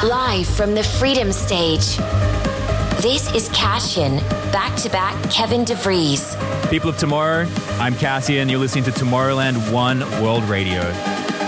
Live from the Freedom Stage. This is Cassian, back-to-back Kevin DeVries. People of Tomorrow, I'm Cassian. You're listening to Tomorrowland One World Radio.